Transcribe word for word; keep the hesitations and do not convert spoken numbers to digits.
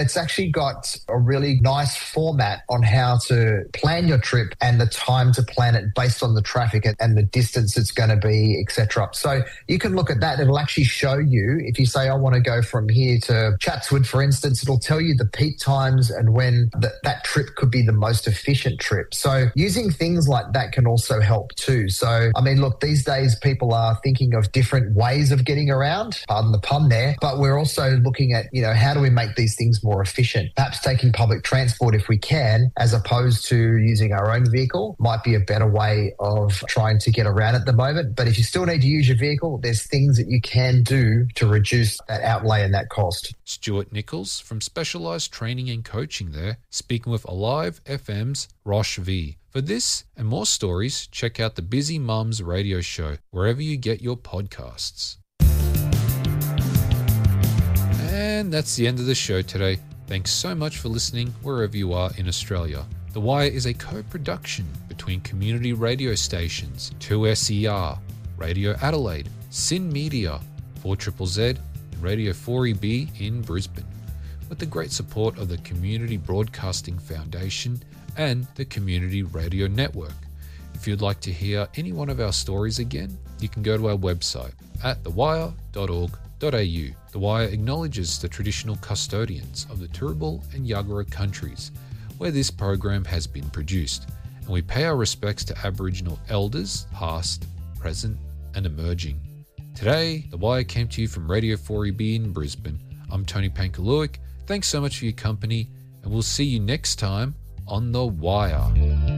It's actually got a really nice format on how to plan your trip and the time to plan it based on the traffic and the distance it's going to be, et cetera. So you can look at that. It'll actually show you, if you say, I want to go from here to Chatswood, for instance, it'll tell you the peak times and when the, that trip could be the most efficient trip. So using things like that can also help too. So, I mean, look, these days people are thinking of different ways of getting around, pardon the pun there, but we're also looking at, you know, how do we make these things more efficient? Perhaps taking public transport if we can, as opposed to using our own vehicle, might be a better way of trying to get around at the moment. But if you still need to use your vehicle, there's things that you can do to reduce that outlay and that cost. Stuart Nichols from Specialised Training and Coaching there, speaking with Alive F M's Rosh V. For this and more stories, check out the Busy Mums radio show wherever you get your podcasts. And that's the end of the show today. Thanks so much for listening wherever you are in Australia. The Wire is a co-production between community radio stations two S E R, Radio Adelaide, Sin Media, four Z Z Z, and Radio four E B in Brisbane, with the great support of the Community Broadcasting Foundation and the Community Radio Network. If you'd like to hear any one of our stories again, you can go to our website at the wire dot org dot a u. The Wire acknowledges the traditional custodians of the Turrbal and Yagara countries where this program has been produced, and we pay our respects to Aboriginal elders, past, present, and emerging. Today, The Wire came to you from Radio four E B in Brisbane. I'm Tony Pankaluik. Thanks so much for your company, and we'll see you next time on The Wire.